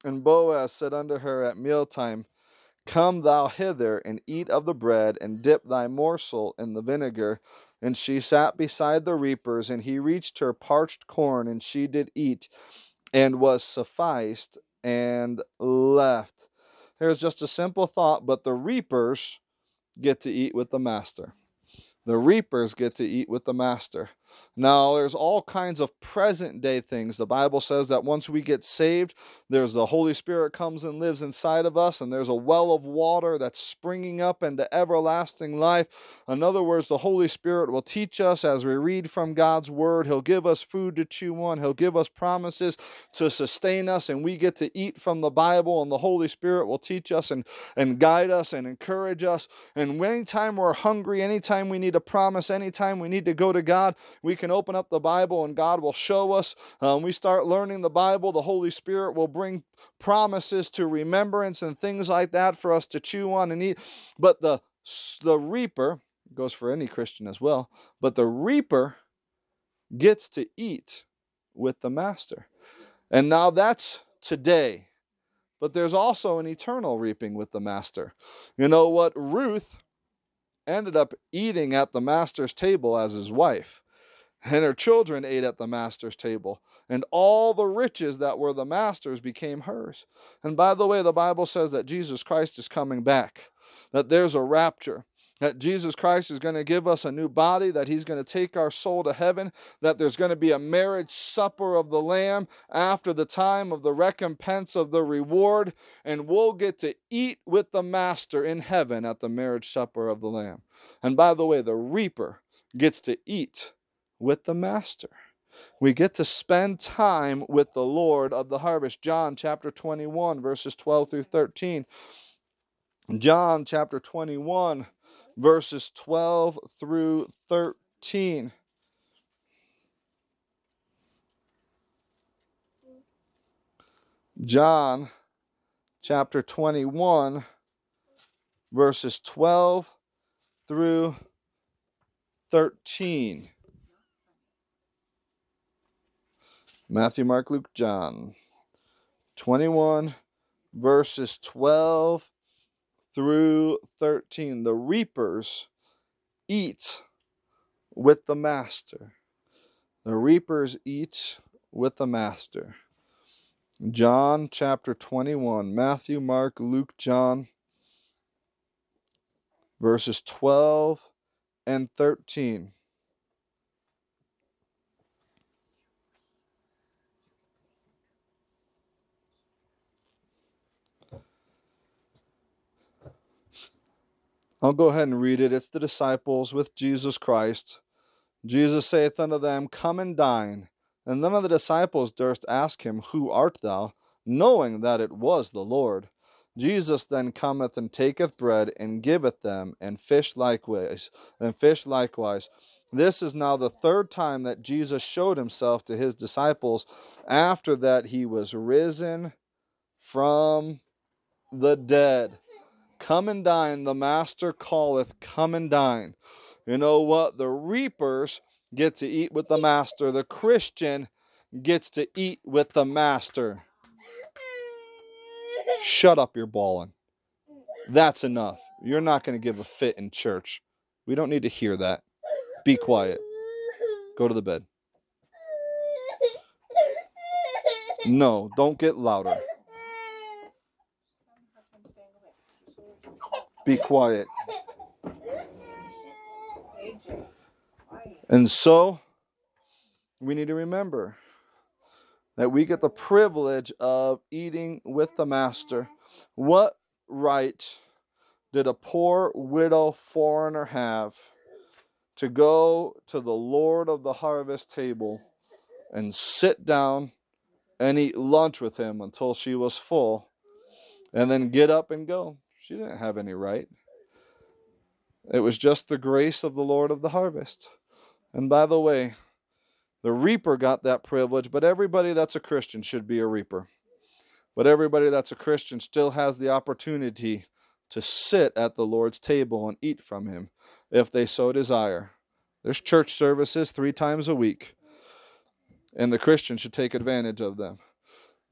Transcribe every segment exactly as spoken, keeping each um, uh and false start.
And Boaz said unto her at mealtime, Come thou hither, and eat of the bread, and dip thy morsel in the vinegar. And she sat beside the reapers, and he reached her parched corn, and she did eat, and was sufficed, and left. Here's just a simple thought, but the reapers get to eat with the master. The reapers get to eat with the master. Now, there's all kinds of present day things. The Bible says that once we get saved, there's the Holy Spirit comes and lives inside of us, and there's a well of water that's springing up into everlasting life. In other words, the Holy Spirit will teach us as we read from God's Word. He'll give us food to chew on. He'll give us promises to sustain us, and we get to eat from the Bible, and the Holy Spirit will teach us and, and guide us and encourage us. And anytime we're hungry, anytime we need a promise, anytime we need to go to God, we can open up the Bible and God will show us. Um, we start learning the Bible, the Holy Spirit will bring promises to remembrance and things like that for us to chew on and eat. But the, the reaper, goes for any Christian as well, but the reaper gets to eat with the master. And now that's today. But there's also an eternal reaping with the master. You know what? Ruth ended up eating at the master's table as his wife. And her children ate at the master's table. And all the riches that were the master's became hers. And by the way, the Bible says that Jesus Christ is coming back. That there's a rapture. That Jesus Christ is going to give us a new body. That he's going to take our soul to heaven. That there's going to be a marriage supper of the Lamb after the time of the recompense of the reward. And we'll get to eat with the master in heaven at the marriage supper of the Lamb. And by the way, the reaper gets to eat with the master. We get to spend time with the Lord of the harvest. John chapter twenty-one, verses twelve through thirteen. John chapter twenty-one, verses twelve through thirteen. John chapter twenty-one, verses twelve through thirteen. Matthew, Mark, Luke, John. twenty-one, verses twelve through thirteen. The reapers eat with the master. The reapers eat with the master. John chapter twenty-one. Matthew, Mark, Luke, John. Verses twelve and thirteen. I'll go ahead and read it. It's the disciples with Jesus Christ. Jesus saith unto them, Come and dine. And none of the disciples durst ask him, Who art thou? Knowing that it was the Lord. Jesus then cometh and taketh bread and giveth them, and fish likewise. And fish likewise. This is now the third time that Jesus showed himself to his disciples after that he was risen from the dead. Come and dine, the master calleth, come and dine. You know what? The reapers get to eat with the master. The Christian gets to eat with the master. Shut up, you're bawling. That's enough. You're not going to give a fit in church. We don't need to hear that. Be quiet. Go to the bed. No, don't get louder. Be quiet. And so, we need to remember that we get the privilege of eating with the master. What right did a poor widow foreigner have to go to the Lord of the harvest table and sit down and eat lunch with him until she was full and then get up and go? She didn't have any right. It was just the grace of the Lord of the harvest. And by the way, the reaper got that privilege, but everybody that's a Christian should be a reaper. But everybody that's a Christian still has the opportunity to sit at the Lord's table and eat from him if they so desire. There's church services three times a week, and the Christian should take advantage of them.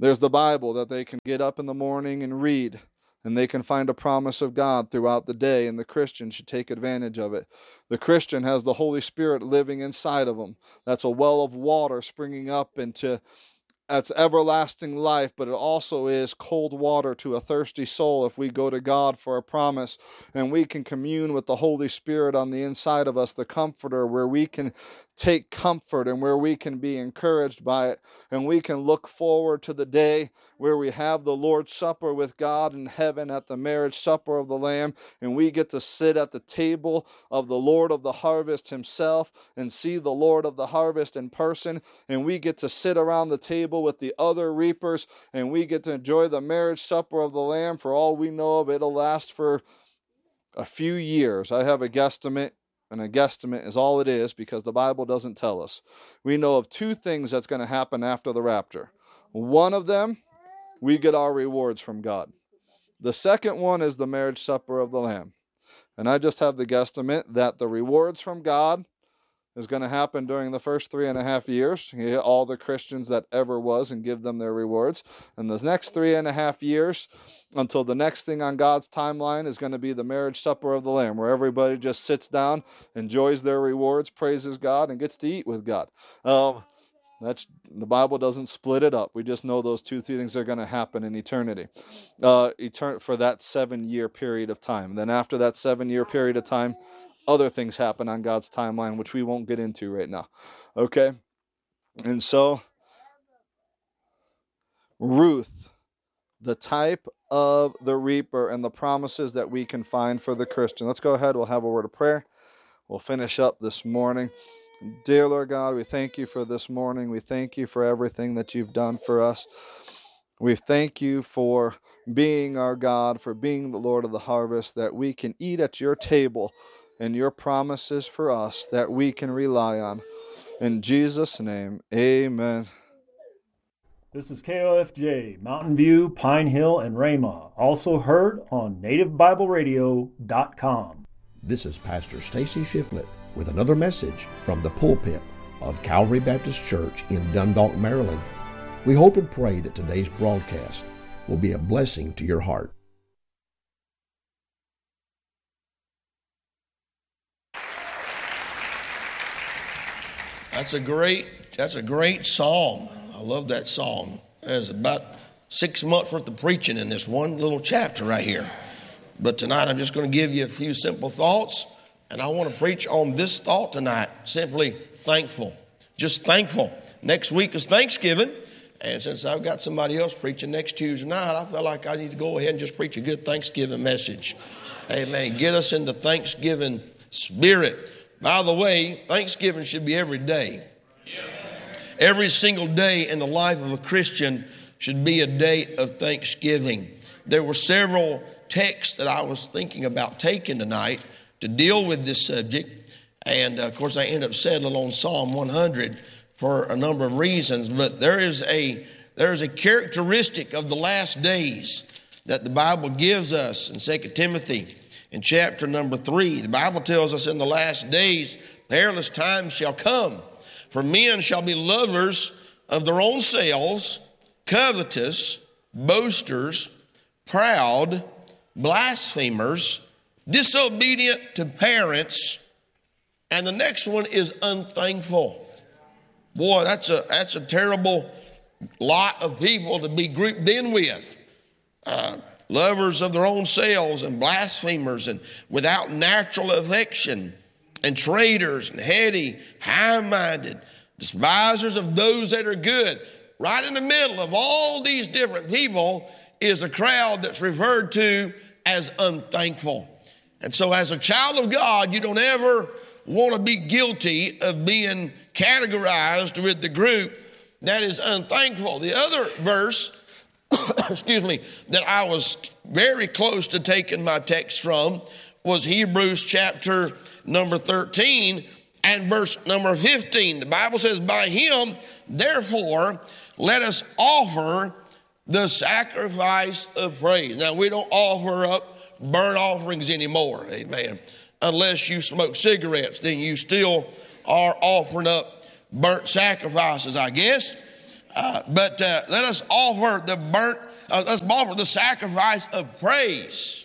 There's the Bible that they can get up in the morning and read, and they can find a promise of God throughout the day, and the Christian should take advantage of it. The Christian has the Holy Spirit living inside of them. That's a well of water springing up into That's everlasting life, but it also is cold water to a thirsty soul if we go to God for a promise, and we can commune with the Holy Spirit on the inside of us, the Comforter, where we can take comfort and where we can be encouraged by it, and we can look forward to the day where we have the Lord's Supper with God in heaven at the marriage supper of the Lamb, and we get to sit at the table of the Lord of the harvest himself and see the Lord of the harvest in person, and we get to sit around the table with the other reapers, and we get to enjoy the marriage supper of the Lamb. For all we know of, it'll last for a few years. I have a guesstimate, and a guesstimate is all it is because the Bible doesn't tell us. We know of two things that's going to happen after the rapture. One of them, we get our rewards from God. The second one is the marriage supper of the Lamb. And I just have the guesstimate that the rewards from God is going to happen during the first three and a half years. You get all the Christians that ever was and give them their rewards. And the next three and a half years until the next thing on God's timeline is going to be the marriage supper of the Lamb, where everybody just sits down, enjoys their rewards, praises God, and gets to eat with God. Um, that's the Bible doesn't split it up. We just know those two things are going to happen in eternity, uh, etern- for that seven-year period of time. Then after that seven-year period of time, other things happen on God's timeline, which we won't get into right now. Okay? And so, Ruth, the type of the reaper and the promises that we can find for the Christian. Let's go ahead. We'll have a word of prayer. We'll finish up this morning. Dear Lord God, we thank you for this morning. We thank you for everything that you've done for us. We thank you for being our God, for being the Lord of the harvest, that we can eat at your table and your promises for us that we can rely on. In Jesus' name, amen. This is K O F J, Mountain View, Pine Hill, and Ramah. Also heard on native bible radio dot com. This is Pastor Stacy Shiflett with another message from the pulpit of Calvary Baptist Church in Dundalk, Maryland. We hope and pray that today's broadcast will be a blessing to your heart. That's a great, that's a great psalm. I love that psalm. There's about six months worth of preaching in this one little chapter right here. But tonight I'm just going to give you a few simple thoughts, and I want to preach on this thought tonight, simply thankful. Just thankful. Next week is Thanksgiving, and since I've got somebody else preaching next Tuesday night, I felt like I need to go ahead and just preach a good Thanksgiving message. Amen. Get us in the Thanksgiving spirit. By the way, Thanksgiving should be every day. Every single day in the life of a Christian should be a day of thanksgiving. There were several texts that I was thinking about taking tonight to deal with this subject. And uh, of course, I ended up settling on Psalm one hundred for a number of reasons. But there is a there is a characteristic of the last days that the Bible gives us in Second Timothy in chapter number three. The Bible tells us in the last days, perilous times shall come. For men shall be lovers of their own selves, covetous, boasters, proud, blasphemers, disobedient to parents, and the next one is unthankful. Boy, that's a that's a terrible lot of people to be grouped in with. Uh, lovers of their own selves and blasphemers and without natural affection, and traitors and heady, high-minded, despisers of those that are good. Right in the middle of all these different people is a crowd that's referred to as unthankful. And so as a child of God, you don't ever want to be guilty of being categorized with the group that is unthankful. The other verse, excuse me, that I was very close to taking my text from was Hebrews chapter number thirteen and verse number fifteen. The Bible says, by him, therefore, let us offer the sacrifice of praise. Now, we don't offer up burnt offerings anymore, amen. Unless you smoke cigarettes, then you still are offering up burnt sacrifices, I guess. Uh, but uh, let us offer the burnt, uh, let's offer the sacrifice of praise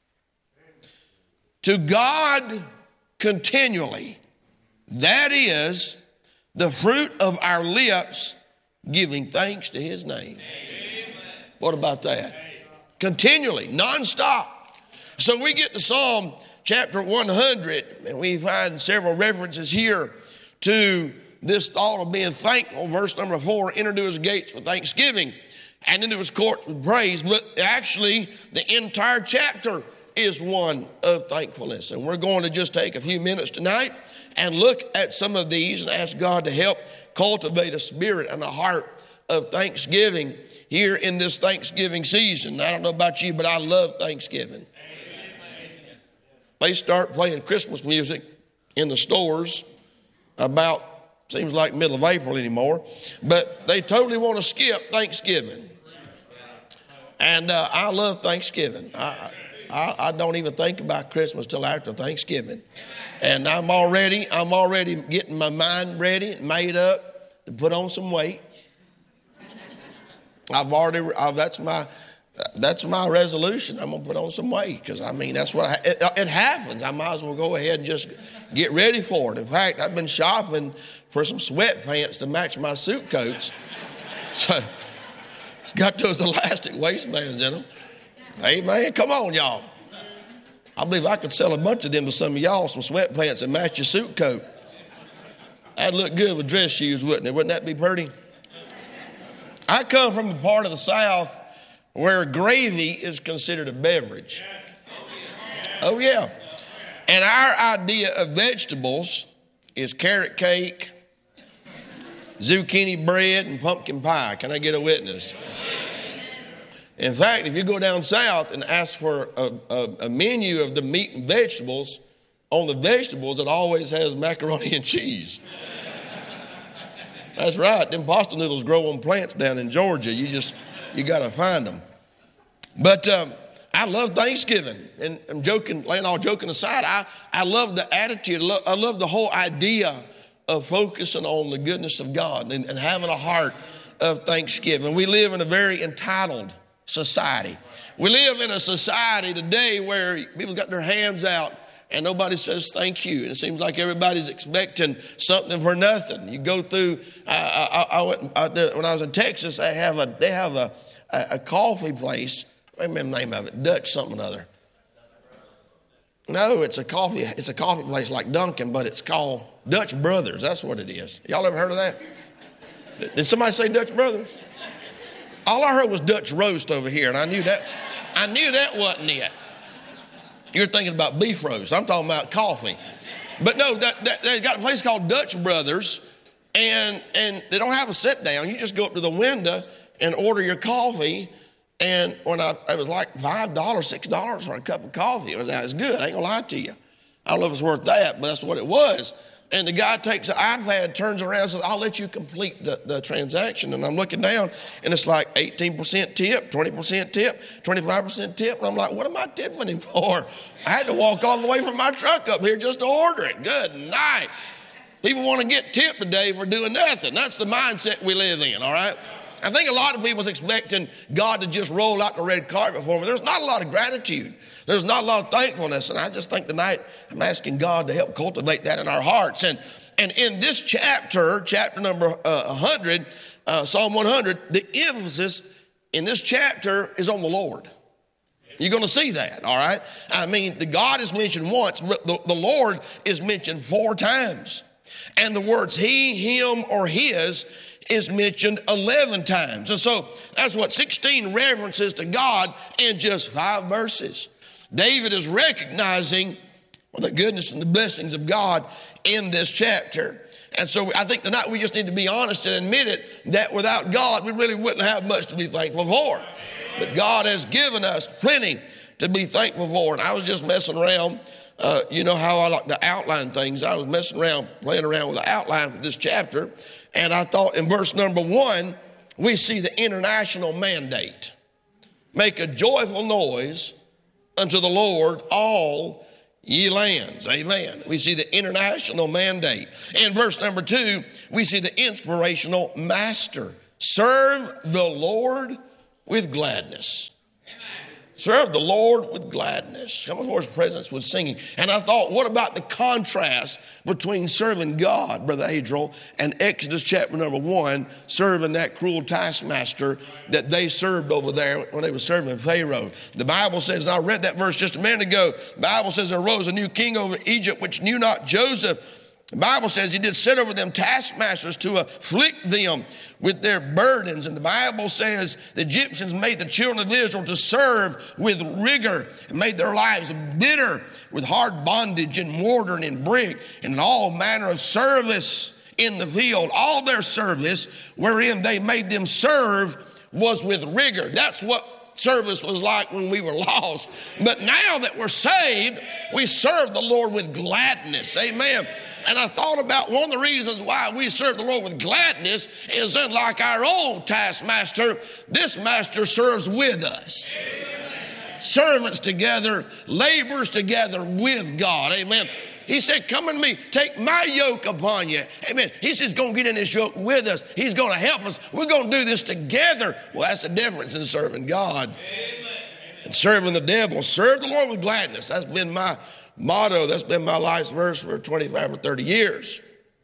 to God continually. That is the fruit of our lips, giving thanks to his name. Amen. What about that? Continually, nonstop. So we get to Psalm chapter one hundred, and we find several references here to this thought of being thankful. Verse number four, enter into his gates with thanksgiving and into his courts with praise. But actually, the entire chapter is one of thankfulness. And we're going to just take a few minutes tonight and look at some of these and ask God to help cultivate a spirit and a heart of thanksgiving here in this Thanksgiving season. I don't know about you, but I love Thanksgiving. Amen. They start playing Christmas music in the stores about, seems like middle of April anymore, but they totally want to skip Thanksgiving. And uh, I love Thanksgiving. I, I, I don't even think about Christmas till after Thanksgiving. And I'm already, I'm already getting my mind ready, made up to put on some weight. I've already, I've, that's my, that's my resolution. I'm gonna put on some weight because I mean that's what I, it, it happens. I might as well go ahead and just get ready for it. In fact, I've been shopping for some sweatpants to match my suit coats. So it's got those elastic waistbands in them. Hey man, come on y'all. I believe I could sell a bunch of them to some of y'all, some sweatpants that match your suit coat. That'd look good with dress shoes, wouldn't it? Wouldn't that be pretty? I come from the part of the South where gravy is considered a beverage. Oh yeah. And our idea of vegetables is carrot cake, zucchini bread, and pumpkin pie. Can I get a witness? In fact, if you go down south and ask for a, a, a menu of the meat and vegetables, on the vegetables it always has macaroni and cheese. That's right. Them pasta noodles grow on plants down in Georgia. You just, you got to find them. But um, I love Thanksgiving. And I'm joking, laying all joking aside, I, I love the attitude. I love, I love the whole idea of focusing on the goodness of God and, and having a heart of thanksgiving. We live in a very entitled society. We live in a society today where people's got their hands out and nobody says thank you. And it seems like everybody's expecting something for nothing. You go through, I, I, I went, I, when I was in Texas, they have a, they have a, a, a coffee place. I remember the name of it, Dutch something or other. No, it's a coffee, it's a coffee place like Dunkin', but it's called Dutch Brothers. That's what it is. Y'all ever heard of that? Did somebody say Dutch Brothers? All I heard was Dutch roast over here, and I knew that, I knew that wasn't it. You're thinking about beef roast. I'm talking about coffee. But no, that, that, they got a place called Dutch Brothers, and, and they don't have a sit down. You just go up to the window and order your coffee. And when I, it was like five dollars, six dollars for a cup of coffee. It was, it was good. I ain't gonna lie to you. I don't know if it's worth that, but that's what it was. And the guy takes an iPad, turns around and says, I'll let you complete the, the transaction. And I'm looking down, and it's like eighteen percent tip, twenty percent tip, twenty-five percent tip. And I'm like, what am I tipping him for? I had to walk all the way from my truck up here just to order it. Good night. People want to get tipped today for doing nothing. That's the mindset we live in, all right? I think a lot of people's expecting God to just roll out the red carpet for them. There's not a lot of gratitude. There's not a lot of thankfulness. And I just think tonight I'm asking God to help cultivate that in our hearts. And, and in this chapter, chapter number uh, one hundred, uh, Psalm one hundred, the emphasis in this chapter is on the Lord. You're going to see that, all right? I mean, the God is mentioned once, but the, the Lord is mentioned four times. And the words he, him, or his is mentioned eleven times. And so that's what, sixteen references to God in just five verses. David is recognizing the goodness and the blessings of God in this chapter. And so I think tonight we just need to be honest and admit it, that without God, we really wouldn't have much to be thankful for. But God has given us plenty to be thankful for. And I was just messing around. Uh, you know how I like to outline things. I was messing around, playing around with the outline for this chapter. And I thought in verse number one, we see the international mandate. Make a joyful noise unto the Lord, all ye lands. Amen. We see the international mandate. In verse number two, we see the inspirational master serve the Lord with gladness. Serve the Lord with gladness. Come before his presence with singing. And I thought, what about the contrast between serving God, Brother Adriel, and Exodus chapter number one, serving that cruel taskmaster that they served over there when they were serving Pharaoh. The Bible says, and I read that verse just a minute ago, the Bible says there arose a new king over Egypt which knew not Joseph. The Bible says he did set over them taskmasters to afflict them with their burdens. And the Bible says the Egyptians made the children of Israel to serve with rigor and made their lives bitter with hard bondage and mortar and in brick and in all manner of service in the field. All their service wherein they made them serve was with rigor. That's what service was like when we were lost. But now that we're saved, we serve the Lord with gladness. Amen. And I thought about one of the reasons why we serve the Lord with gladness is that, like our old taskmaster, this master serves with us. Amen. Servants together, laborers together with God. Amen. He said, come unto me, take my yoke upon you. Amen. He's just going to get in this yoke with us. He's going to help us. We're going to do this together. Well, that's the difference in serving God. Amen. And serving the devil. Serve the Lord with gladness. That's been my motto. That's been my life's verse for twenty-five or thirty years.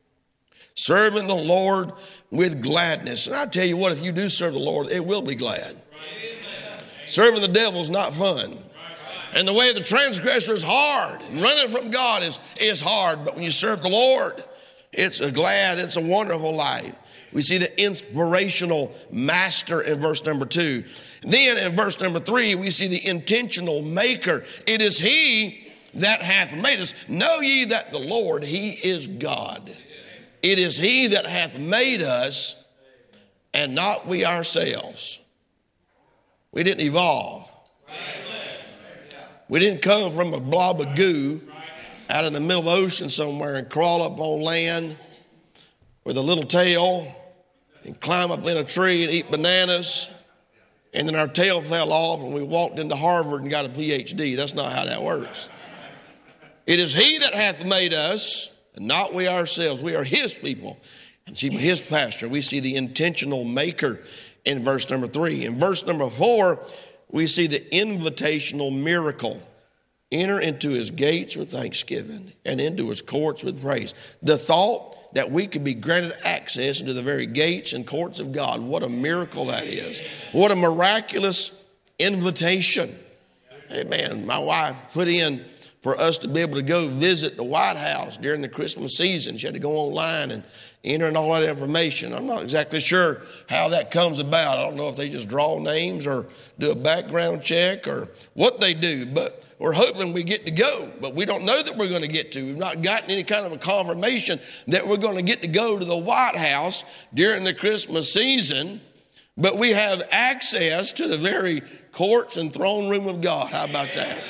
Serving the Lord with gladness. And I tell you what, if you do serve the Lord, it will be glad. Amen. Serving the devil is not fun. And the way of the transgressor is hard. And running from God is, is hard. But when you serve the Lord, it's a glad, it's a wonderful life. We see the inspirational master in verse number two. Then in verse number three, we see the intentional maker. It is he that hath made us. Know ye that the Lord, he is God. It is he that hath made us and not we ourselves. We didn't evolve. We didn't come from a blob of goo out in the middle of the ocean somewhere and crawl up on land with a little tail and climb up in a tree and eat bananas. And then our tail fell off and we walked into Harvard and got a P H D. That's not how that works. It is he that hath made us and not we ourselves. We are his people and his pasture. We see the intentional maker in verse number three. In verse number four, we see the invitational miracle. Enter into his gates with thanksgiving and into his courts with praise. The thought that we could be granted access into the very gates and courts of God. What a miracle that is. What a miraculous invitation. Amen. My wife put in for us to be able to go visit the White House during the Christmas season. She had to go online and enter in all that information. I'm not exactly sure how that comes about. I don't know if they just draw names or do a background check or what they do, but we're hoping we get to go. But we don't know that we're going to get to. We've not gotten any kind of a confirmation that we're going to get to go to the White House during the Christmas season, but we have access to the very courts and throne room of God. How about that?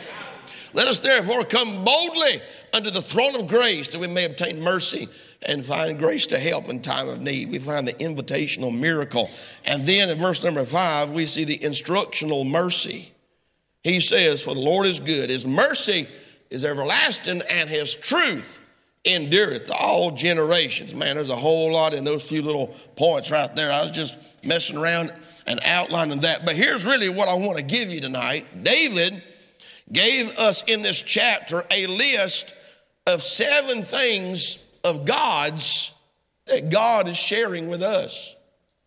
Let us therefore come boldly unto the throne of grace that we may obtain mercy and find grace to help in time of need. We find the invitational miracle. And then in verse number five, we see the instructional mercy. He says, for the Lord is good. His mercy is everlasting and his truth endureth to all generations. Man, there's a whole lot in those few little points right there. I was just messing around and outlining that. But here's really what I want to give you tonight. David gave us in this chapter a list of seven things of God's that God is sharing with us.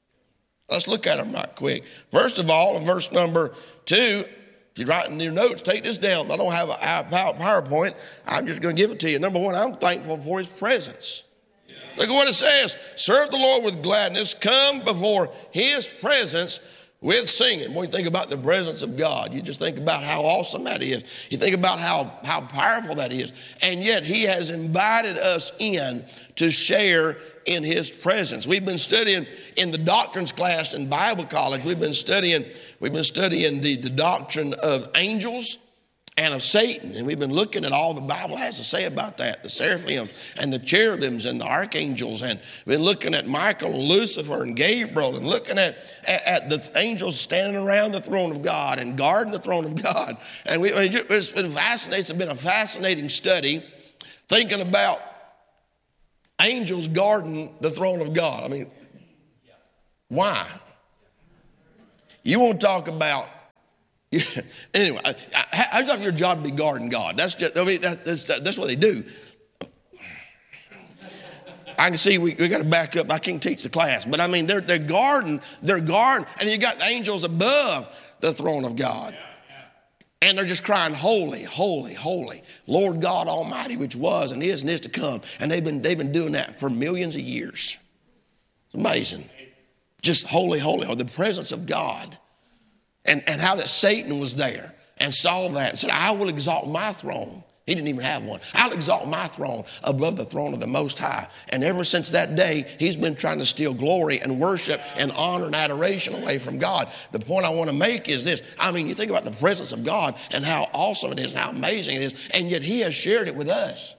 Let's look at them right quick. First of all, in verse number two, if you're writing your notes, take this down. I don't have a PowerPoint. I'm just going to give it to you. Number one, I'm thankful for his presence. Look at what it says. Serve the Lord with gladness. Come before his presence with singing. When you think about the presence of God, you just think about how awesome that is. You think about how, how powerful that is. And yet he has invited us in to share in his presence. We've been studying in the doctrines class in Bible college. We've been studying, we've been studying the, the doctrine of angels and of Satan. And we've been looking at all the Bible has to say about that, the seraphims and the cherubims and the archangels. And we've been looking at Michael and Lucifer and Gabriel and looking at, at, at the angels standing around the throne of God and guarding the throne of God. And we, it's been fascinating. It's been a fascinating study thinking about angels guarding the throne of God. I mean, Why? You want to talk about, anyway, how's it your job to be guarding God? That's just, I mean, that's, that's, that's what they do. I can see we, we got to back up. I can't teach the class. But I mean, they're, they're guarding, they're guarding, and you got the angels above the throne of God. And they're just crying, holy, holy, holy, Lord God Almighty, which was and is and is to come. And they've been, they've been doing that for millions of years. It's amazing. Just holy, holy, or the presence of God. And, and how that Satan was there and saw that and said, I will exalt my throne. He didn't even have one. I'll exalt my throne above the throne of the Most High. And ever since that day, he's been trying to steal glory and worship and honor and adoration away from God. The point I want to make is this. I mean, you think about the presence of God and how awesome it is, how amazing it is, and yet he has shared it with us.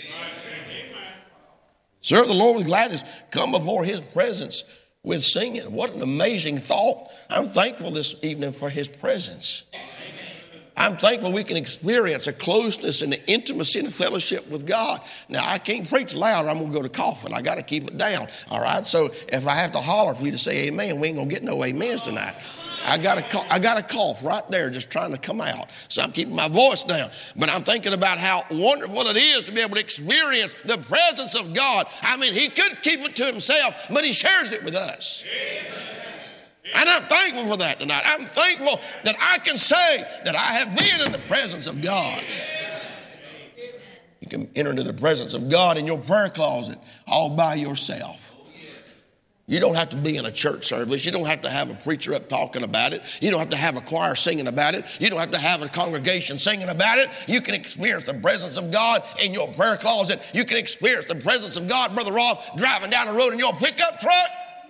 Serve the Lord with gladness. Come before his presence with singing. What an amazing thought. I'm thankful this evening for his presence. I'm thankful we can experience a closeness and an intimacy and a fellowship with God. Now, I can't preach loud or I'm going to go to coughing. I got to keep it down, all right? So if I have to holler for you to say amen, we ain't going to get no amens tonight. I got a, I got a cough right there just trying to come out. So I'm keeping my voice down. But I'm thinking about how wonderful it is to be able to experience the presence of God. I mean, he could keep it to himself, but he shares it with us. Amen. And I'm thankful for that tonight. I'm thankful that I can say that I have been in the presence of God. You can enter into the presence of God in your prayer closet all by yourself. You don't have to be in a church service. You don't have to have a preacher up talking about it. You don't have to have a choir singing about it. You don't have to have a congregation singing about it. You can experience the presence of God in your prayer closet. You can experience the presence of God, Brother Roth, driving down the road in your pickup truck.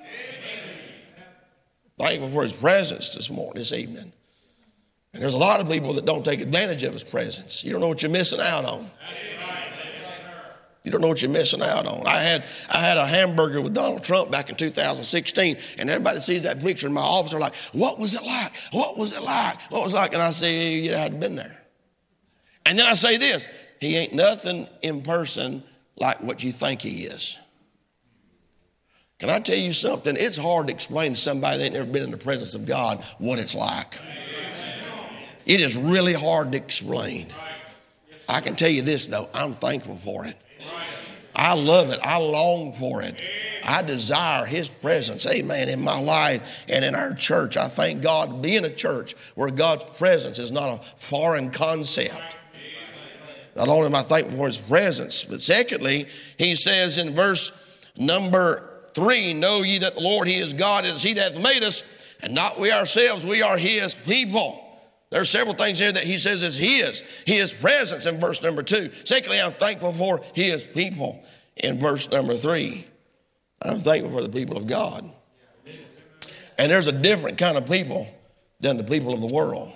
Thankful for his presence this morning, this evening. And there's a lot of people that don't take advantage of his presence. You don't know what you're missing out on. You don't know what you're missing out on. I had I had a hamburger with Donald Trump back in two thousand sixteen, and everybody sees that picture in my office. They're like, what was it like? What was it like? What was it like? And I say, yeah, I'd been there. And then I say this, he ain't nothing in person like what you think he is. Can I tell you something? It's hard to explain to somebody that ain't never been in the presence of God what it's like. It is really hard to explain. I can tell you this, though. I'm thankful for it. I love it. I long for it. I desire his presence, amen, in my life and in our church. I thank God to be in a church where God's presence is not a foreign concept. Not only am I thankful for his presence, but secondly, he says in verse number three, know ye that the Lord, he is God, it is he that hath made us, and not we ourselves, we are his people. There are several things here that he says is his, his presence in verse number two. Secondly, I'm thankful for his people in verse number three. I'm thankful for the people of God. And there's a different kind of people than the people of the world.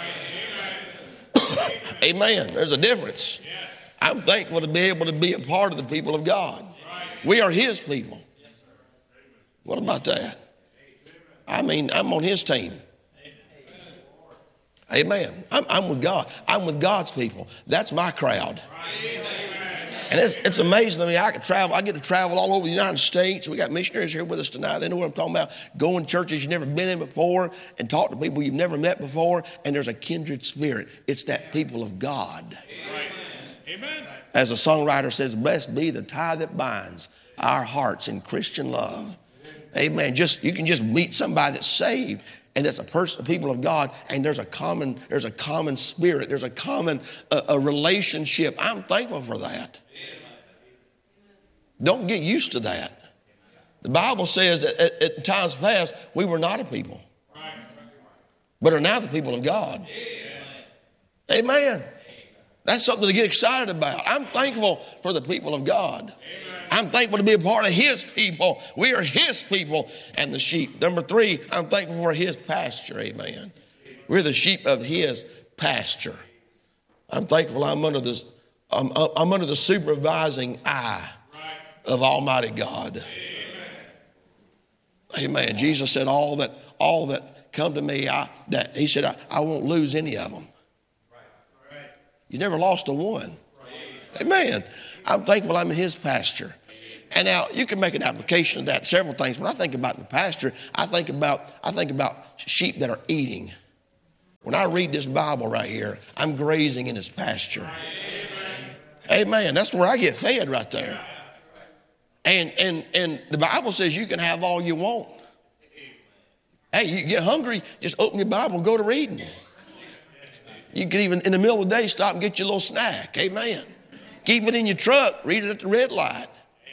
Amen. There's a difference. I'm thankful to be able to be a part of the people of God. We are his people. What about that? I mean, I'm on his team. Amen. I'm, I'm with God. I'm with God's people. That's my crowd. And it's, it's amazing to me. I could travel. I get to travel all over the United States. We got missionaries here with us tonight. They know what I'm talking about. Go in churches you've never been in before and talk to people you've never met before. And there's a kindred spirit. It's that people of God. Amen. As a songwriter says, blessed be the tie that binds our hearts in Christian love. Amen. Just you can just meet somebody that's saved, and that's a person, a people of God, and there's a common, there's a common spirit, there's a common uh, a relationship. I'm thankful for that. Don't get used to that. The Bible says that at, at times past we were not a people, but are now the people of God. Amen. That's something to get excited about. I'm thankful for the people of God. I'm thankful to be a part of his people. We are his people and the sheep. Number three, I'm thankful for his pasture. Amen. We're the sheep of his pasture. I'm thankful I'm under this, I'm, I'm under the supervising eye of Almighty God. Amen. Jesus said, all that, all that come to me, I, that he said, I, I won't lose any of them. You never lost a one. Amen. I'm thankful I'm in his pasture. And now you can make an application of that several things. When I think about the pasture, I think about I think about sheep that are eating. When I read this Bible right here, I'm grazing in his pasture. Amen. Amen. That's where I get fed right there. And and and the Bible says you can have all you want. Hey, you get hungry, just open your Bible and go to reading. You can even in the middle of the day stop and get your little snack. Amen. Keep it in your truck, read it at the red light.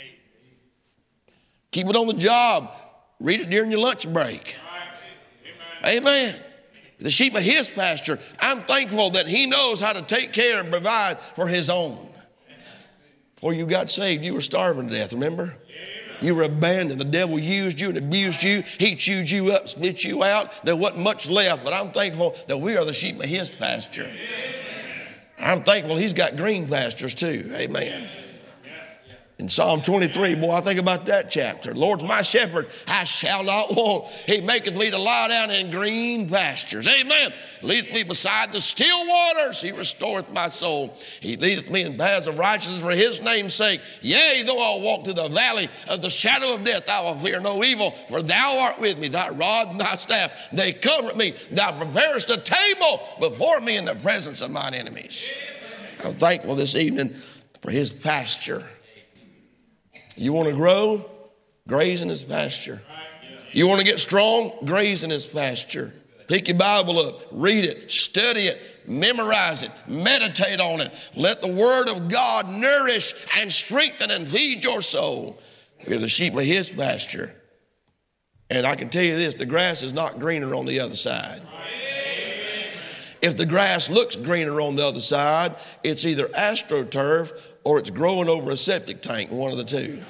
Keep it on the job. Read it during your lunch break. Amen. The sheep of his pasture. I'm thankful that he knows how to take care and provide for his own. Before you got saved, you were starving to death, remember? You were abandoned. The devil used you and abused you. He chewed you up, spit you out. There wasn't much left, but I'm thankful that we are the sheep of his pasture. I'm thankful he's got green pastures too. Amen. In Psalm twenty-three, boy, I think about that chapter. Lord's my shepherd, I shall not want. He maketh me to lie down in green pastures. Amen. Leadeth me beside the still waters. He restoreth my soul. He leadeth me in paths of righteousness for his name's sake. Yea, though I walk through the valley of the shadow of death, I will fear no evil, for thou art with me. Thy rod and thy staff, they comfort me. Thou preparest a table before me in the presence of mine enemies. I'm thankful this evening for his pasture. You want to grow? Graze in his pasture. You want to get strong? Graze in his pasture. Pick your Bible up, read it, study it, memorize it, meditate on it. Let the word of God nourish and strengthen and feed your soul. We're the sheep of his pasture. And I can tell you this, the grass is not greener on the other side. If the grass looks greener on the other side, it's either AstroTurf or it's growing over a septic tank, one of the two.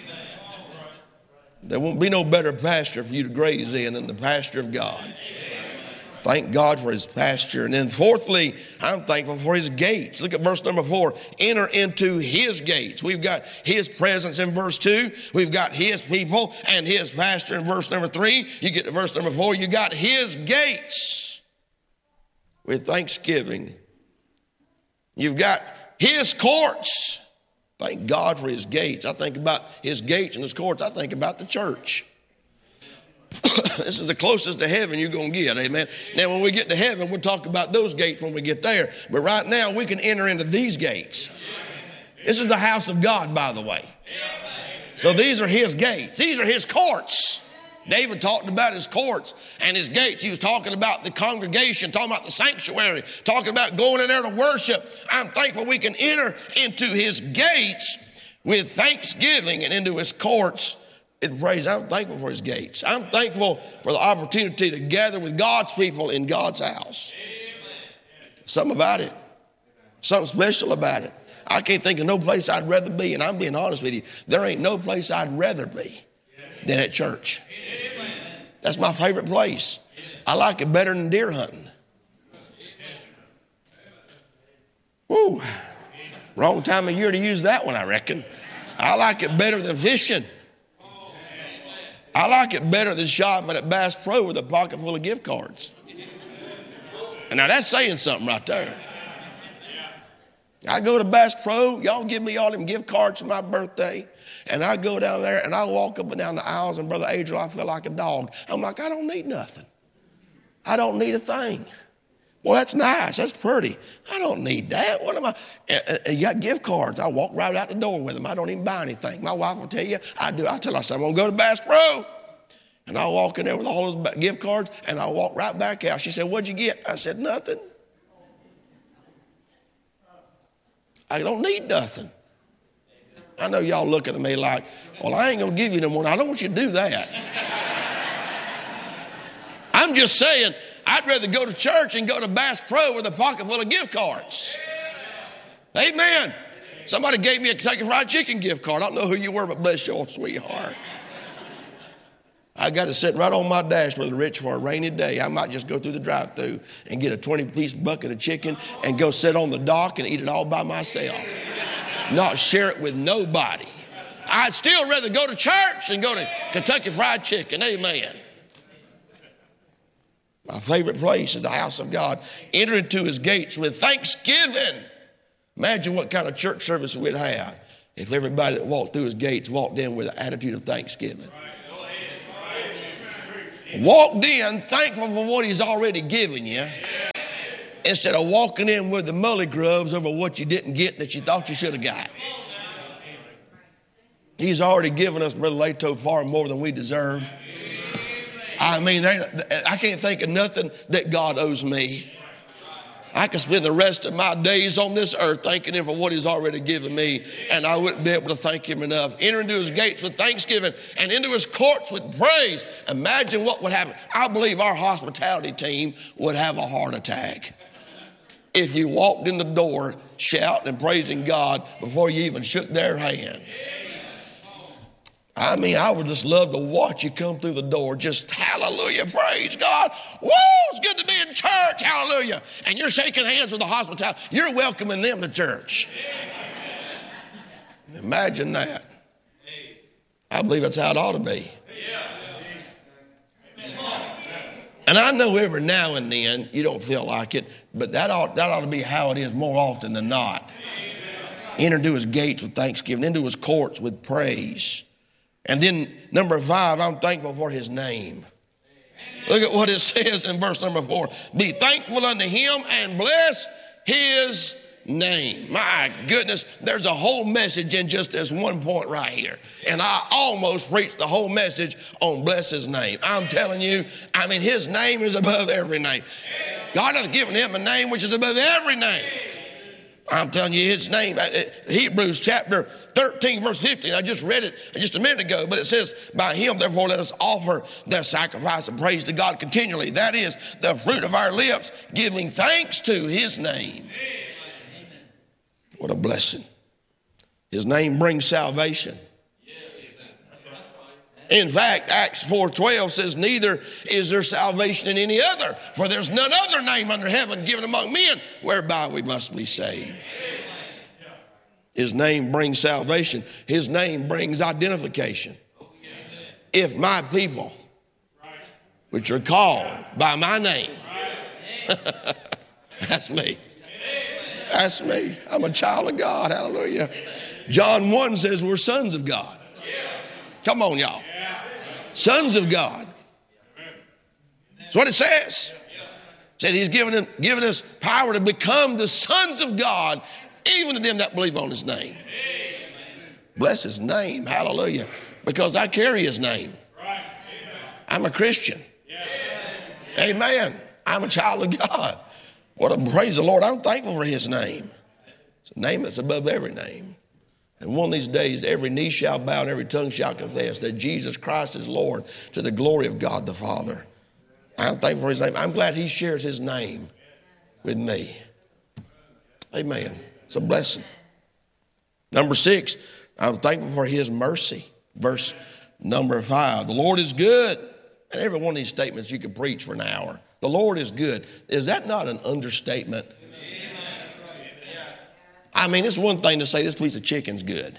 There won't be no better pasture for you to graze in than the pasture of God. Thank God for his pasture. And then fourthly, I'm thankful for his gates. Look at verse number four. Enter into his gates. We've got his presence in verse two. We've got his people and his pasture in verse number three. You get to verse number four. You got his gates with thanksgiving. You've got his courts. Thank God for his gates. I think about his gates and his courts. I think about the church. This is the closest to heaven you're going to get, amen. Now, when we get to heaven, we'll talk about those gates when we get there. But right now, we can enter into these gates. This is the house of God, by the way. So these are his gates. These are his courts. David talked about his courts and his gates. He was talking about the congregation, talking about the sanctuary, talking about going in there to worship. I'm thankful we can enter into his gates with thanksgiving and into his courts with praise. I'm thankful for his gates. I'm thankful for the opportunity to gather with God's people in God's house. Something about it. Something special about it. I can't think of no place I'd rather be, and I'm being honest with you. There ain't no place I'd rather be than at church. That's my favorite place. I like it better than deer hunting. Woo. Wrong time of year to use that one, I reckon. I like it better than fishing. I like it better than shopping at Bass Pro with a pocket full of gift cards. And now that's saying something right there. I go to Bass Pro, y'all give me all them gift cards for my birthday, and I go down there and I walk up and down the aisles, and Brother Adriel, I feel like a dog. I'm like, I don't need nothing. I don't need a thing. Well, that's nice. That's pretty. I don't need that. What am I? Uh, uh, you got gift cards. I walk right out the door with them. I don't even buy anything. My wife will tell you, I do. I tell her, I said, I'm going to go to Bass Pro. And I walk in there with all those gift cards, and I walk right back out. She said, what'd you get? I said, nothing. I don't need nothing. I know y'all looking at me like, well, I ain't going to give you no more. I don't want you to do that. I'm just saying, I'd rather go to church and go to Bass Pro with a pocket full of gift cards. Amen. Somebody gave me a Kentucky Fried Chicken gift card. I don't know who you were, but bless your sweetheart. I got it sitting right on my dash with a rich for a rainy day. I might just go through the drive-thru and get a twenty-piece bucket of chicken and go sit on the dock and eat it all by myself. Not share it with nobody. I'd still rather go to church than go to Kentucky Fried Chicken. Amen. My favorite place is the house of God. Enter into his gates with thanksgiving. Imagine what kind of church service we'd have if everybody that walked through his gates walked in with an attitude of thanksgiving. Walked in thankful for what he's already given you, instead of walking in with the mully grubs over what you didn't get that you thought you should have got. He's already given us, Brother Lato, far more than we deserve. I mean, I can't think of nothing that God owes me. I could spend the rest of my days on this earth thanking him for what he's already given me, and I wouldn't be able to thank him enough. Enter into his gates with thanksgiving and into his courts with praise. Imagine what would happen. I believe our hospitality team would have a heart attack if you walked in the door shouting and praising God before you even shook their hand. I mean, I would just love to watch you come through the door. Just hallelujah, praise God. Woo, it's good to be in church, hallelujah. And you're shaking hands with the hospitality. You're welcoming them to church. Imagine that. I believe that's how it ought to be. And I know every now and then you don't feel like it, but that ought, that ought to be how it is more often than not. Enter into his gates with thanksgiving, into his courts with praise. And then number five, I'm thankful for his name. Look at what it says in verse number four. Be thankful unto him and bless his name. My goodness, there's a whole message in just this one point right here. And I almost preached the whole message on bless his name. I'm telling you, I mean, his name is above every name. God has given him a name which is above every name. I'm telling you his name. Hebrews chapter thirteen, verse fifteen. I just read it just a minute ago, but it says, by him, therefore, let us offer the sacrifice of praise to God continually. That is the fruit of our lips, giving thanks to his name. What a blessing. His name brings salvation. In fact, Acts four twelve says, neither is there salvation in any other, for there's none other name under heaven given among men whereby we must be saved. His name brings salvation. His name brings identification. If my people, which are called by my name, that's me. That's me. I'm a child of God. Hallelujah. John one says we're sons of God. Come on, y'all. Sons of God. That's what it says. It says he's given, him, given us power to become the sons of God, even to them that believe on his name. Bless his name. Hallelujah. Because I carry his name. I'm a Christian. Amen. I'm a child of God. What a praise the Lord. I'm thankful for his name. It's a name that's above every name. And one of these days, every knee shall bow and every tongue shall confess that Jesus Christ is Lord, to the glory of God the Father. I'm thankful for his name. I'm glad he shares his name with me. Amen. It's a blessing. Number six, I'm thankful for his mercy. Verse number five. The Lord is good. And every one of these statements you could preach for an hour. The Lord is good. Is that not an understatement? I mean, it's one thing to say this piece of chicken's good.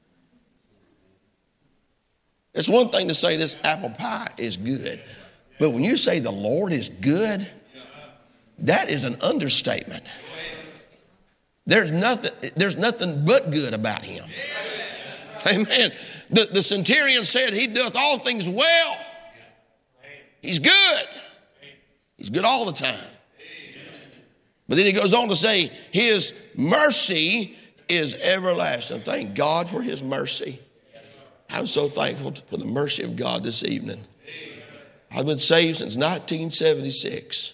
It's one thing to say this apple pie is good. But when you say the Lord is good, that is an understatement. There's nothing, there's nothing but good about him. Amen. The, the centurion said he doth all things well. He's good. He's good all the time. But then he goes on to say, his mercy is everlasting. Thank God for his mercy. I'm so thankful for the mercy of God this evening. I've been saved since nineteen seventy-six.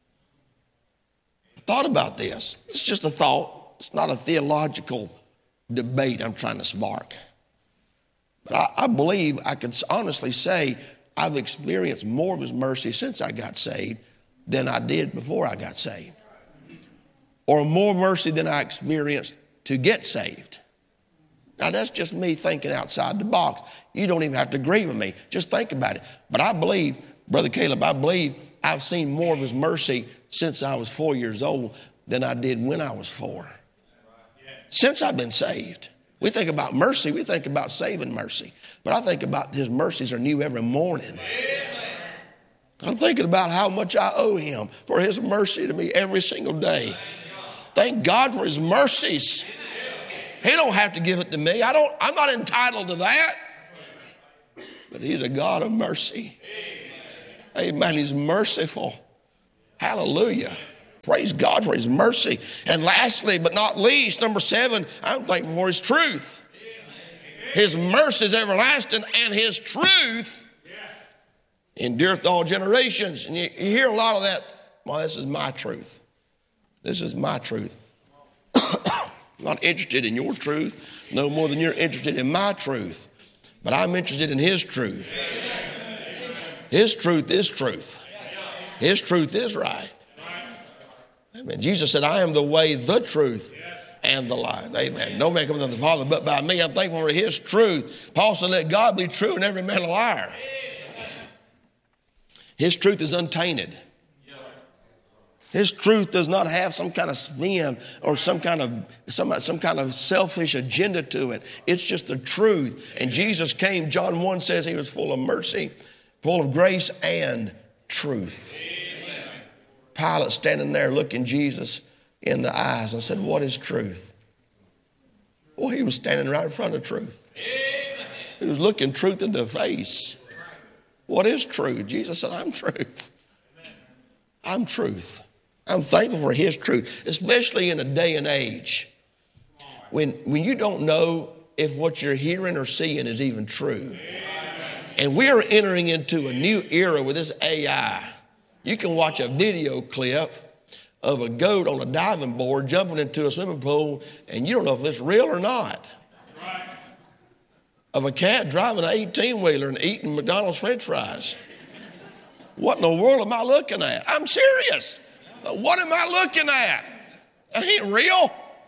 I thought about this. It's just a thought. It's not a theological debate I'm trying to spark. But I, I believe I can honestly say I've experienced more of his mercy since I got saved than I did before I got saved. Or more mercy than I experienced to get saved. Now, that's just me thinking outside the box. You don't even have to agree with me. Just think about it. But I believe, Brother Caleb, I believe I've seen more of his mercy since I was four years old than I did when I was four. Since I've been saved. We think about mercy. We think about saving mercy. But I think about his mercies are new every morning. I'm thinking about how much I owe him for his mercy to me every single day. Thank God for his mercies. He don't have to give it to me. I don't, I'm not entitled to that. But he's a God of mercy. Amen. He's merciful. Hallelujah. Praise God for his mercy. And lastly, but not least, number seven, I'm thankful for his truth. His mercy is everlasting, and his truth endureth all generations. And you, you hear a lot of that. Well, this is my truth. This is my truth. I'm not interested in your truth no more than you're interested in my truth. But I'm interested in his truth. His truth is truth. His truth is right. Amen. Jesus said, I am the way, the truth, and the life. Amen. No man comes to the Father but by me. I'm thankful for his truth. Paul said, let God be true and every man a liar. His truth is untainted. His truth does not have some kind of spin or some kind of some, some kind of selfish agenda to it. It's just the truth. And Jesus came, John one says he was full of mercy, full of grace and truth. Amen. Pilate standing there looking Jesus in the eyes and said, what is truth? Well, he was standing right in front of truth. Amen. He was looking truth in the face. What is truth? Jesus said, I'm truth. I'm truth. I'm thankful for his truth, especially in a day and age when, when you don't know if what you're hearing or seeing is even true. And we are entering into a new era with this A I. You can watch a video clip of a goat on a diving board jumping into a swimming pool, and you don't know if it's real or not. Of a cat driving an eighteen-wheeler and eating McDonald's French fries. What in the world am I looking at? I'm serious. What am I looking at? That ain't real.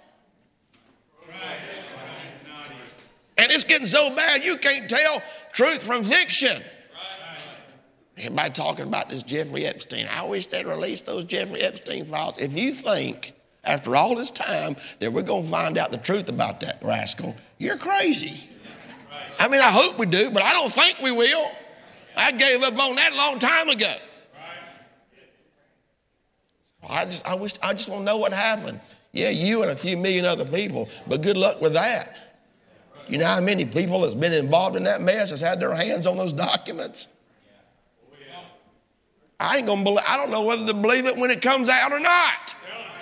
And it's getting so bad you can't tell truth from fiction. Everybody talking about this Jeffrey Epstein. I wish they'd release those Jeffrey Epstein files. If you think, after all this time, that we're going to find out the truth about that rascal, you're crazy. I mean, I hope we do, but I don't think we will. I gave up on that a long time ago. I just, I wish, I just want to know what happened. Yeah, you and a few million other people, but good luck with that. You know how many people that's been involved in that mess has had their hands on those documents? I ain't gonna believe, I don't know whether to believe it when it comes out or not.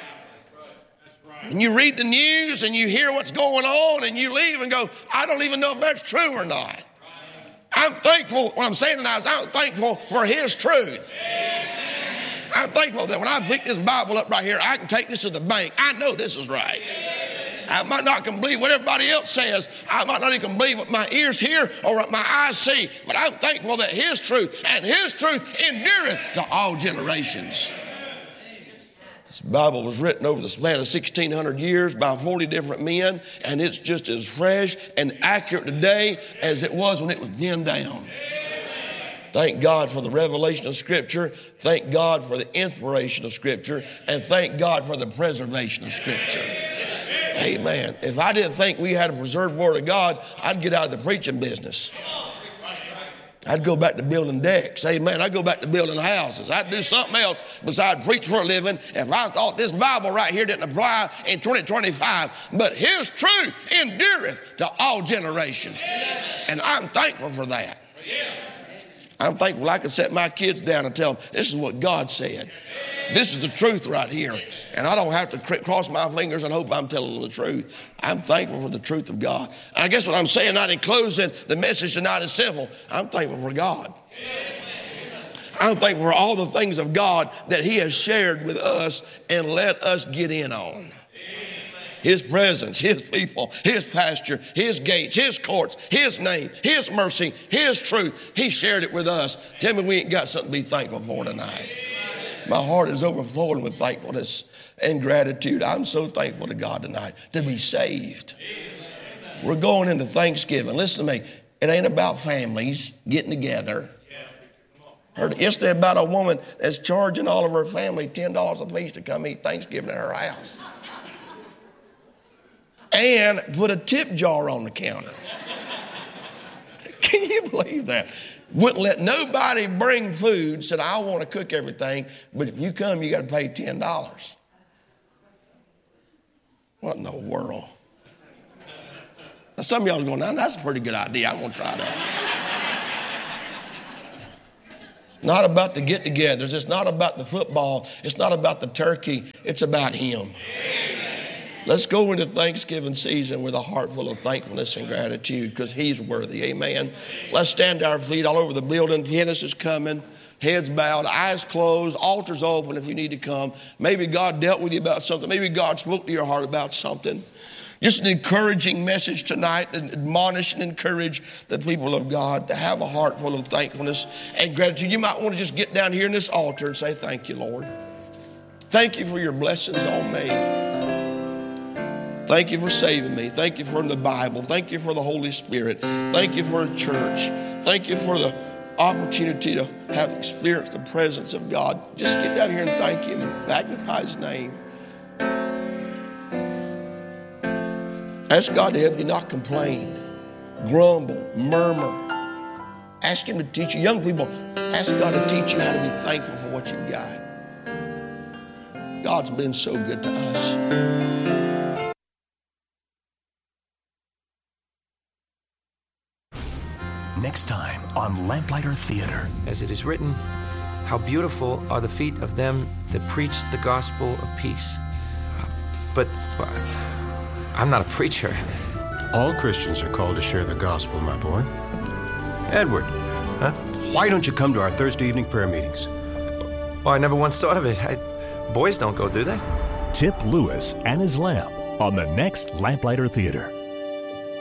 And you read the news and you hear what's going on and you leave and go, I don't even know if that's true or not. I'm thankful, what I'm saying tonight is I'm thankful for his truth. I'm thankful that when I pick this Bible up right here, I can take this to the bank. I know this is right. I might not can believe what everybody else says. I might not even believe what my ears hear or what my eyes see. But I'm thankful that his truth and his truth endureth to all generations. This Bible was written over the span of sixteen hundred years by forty different men. And it's just as fresh and accurate today as it was when it was penned down. Thank God for the revelation of Scripture. Thank God for the inspiration of Scripture. And thank God for the preservation of Scripture. Amen. If I didn't think we had a preserved Word of God, I'd get out of the preaching business. I'd go back to building decks. Amen. I'd go back to building houses. I'd do something else besides preach for a living if I thought this Bible right here didn't apply in twenty twenty-five. But his truth endureth to all generations. And I'm thankful for that. I'm thankful I can set my kids down and tell them, this is what God said. This is the truth right here. And I don't have to cr- cross my fingers and hope I'm telling them the truth. I'm thankful for the truth of God. And I guess what I'm saying tonight in closing, the message tonight is simple. I'm thankful for God. I'm thankful for all the things of God that he has shared with us and let us get in on. His presence, his people, his pasture, his gates, his courts, his name, his mercy, his truth. He shared it with us. Tell me we ain't got something to be thankful for tonight. My heart is overflowing with thankfulness and gratitude. I'm so thankful to God tonight to be saved. We're going into Thanksgiving. Listen to me. It ain't about families getting together. Heard yesterday about a woman that's charging all of her family ten dollars a piece to come eat Thanksgiving at her house. And put a tip jar on the counter. Can you believe that? Wouldn't let nobody bring food, said, I want to cook everything, but if you come, you got to pay ten dollars. What in the world? Now, some of y'all are going, now that's a pretty good idea. I'm going to try that. Not about the get-togethers. It's not about the football. It's not about the turkey. It's about him. Amen. Let's go into Thanksgiving season with a heart full of thankfulness and gratitude because he's worthy. Amen. Let's stand to our feet all over the building. Pianist is coming. Heads bowed, eyes closed, altars open if you need to come. Maybe God dealt with you about something. Maybe God spoke to your heart about something. Just an encouraging message tonight, and admonish and encourage the people of God to have a heart full of thankfulness and gratitude. You might want to just get down here in this altar and say, thank you, Lord. Thank you for your blessings on me. Thank you for saving me. Thank you for the Bible. Thank you for the Holy Spirit. Thank you for a church. Thank you for the opportunity to have experienced the presence of God. Just get down here and thank him. Magnify his name. Ask God to help you not complain, grumble, murmur. Ask him to teach you. Young people, ask God to teach you how to be thankful for what you've got. God's been so good to us. Next time on Lamplighter Theater. As it is written, how beautiful are the feet of them that preach the gospel of peace. But well, I'm not a preacher. All Christians are called to share the gospel, my boy. Edward, huh? Why don't you come to our Thursday evening prayer meetings? Well, I never once thought of it. I, boys don't go, do they? Tip Lewis and his lamp on the next Lamplighter Theater.